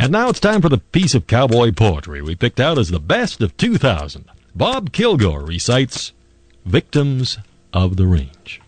And now it's time for the piece of cowboy poetry we picked out as the best of 2000. Bob Kilgore recites Victims of the Range.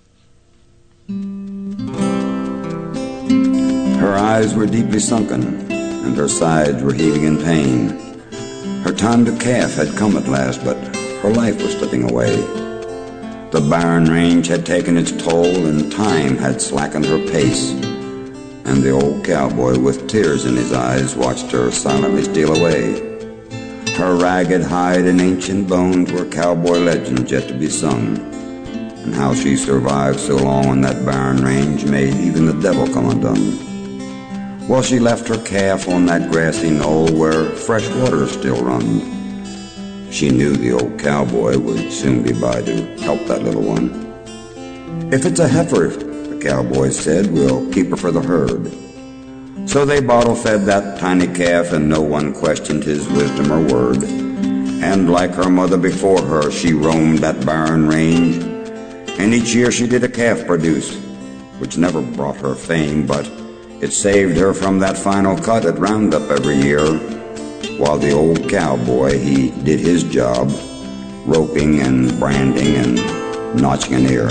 Her eyes were deeply sunken, and her sides were heaving in pain. Her time to calf had come at last, but her life was slipping away. The barren range had taken its toll, and time had slackened her pace. And the old cowboy, with tears in his eyes, watched her silently steal away. Her ragged hide and ancient bones were cowboy legends yet to be sung. And how she survived so long on that barren range made even the devil come undone. Well, she left her calf on that grassy knoll where fresh water still runs. She knew the old cowboy would soon be by to help that little one. If it's a heifer, the cowboy said, we'll keep her for the herd. So they bottle-fed that tiny calf, and no one questioned his wisdom or word. And like her mother before her, she roamed that barren range. And each year she did a calf produce, which never brought her fame, but it saved her from that final cut at Roundup every year, while the old cowboy, he did his job, roping and branding and notching an ear.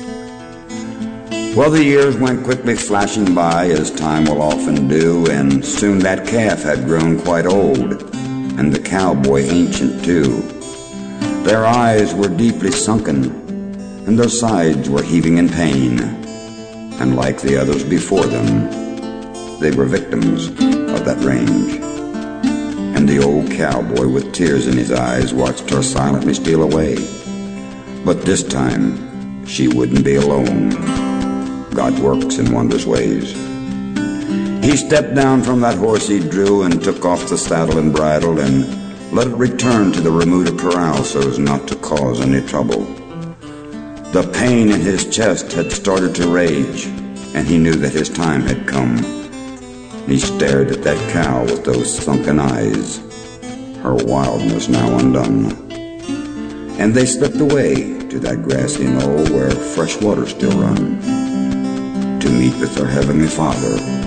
Well, the years went quickly flashing by, as time will often do, and soon that calf had grown quite old, and the cowboy ancient too. Their eyes were deeply sunken, and their sides were heaving in pain, and like the others before them, they were victims of that range. And the old cowboy, with tears in his eyes, watched her silently steal away. But this time, she wouldn't be alone. God works in wondrous ways. He stepped down from that horse he drew and took off the saddle and bridle and let it return to the Remuda corral so as not to cause any trouble. The pain in his chest had started to rage, and he knew that his time had come. He stared at that cow with those sunken eyes, her wildness now undone. And they slipped away to that grassy knoll where fresh water still run, to meet with their heavenly Father